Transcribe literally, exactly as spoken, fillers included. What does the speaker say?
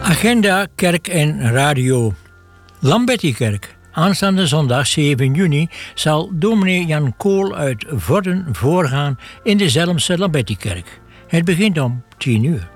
Agenda, kerk en radio. Lambertikerk. Aanstaande zondag zeven juni zal dominee Jan Kool uit Vorden voorgaan in de Zelmse Lambertikerk. Het begint om tien uur.